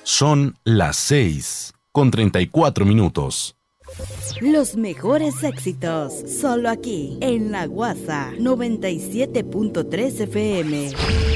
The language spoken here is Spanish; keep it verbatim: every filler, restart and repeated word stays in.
Son las seis con treinta y cuatro minutos. Los mejores éxitos, solo aquí, en La Guasa, noventa y siete punto tres F M.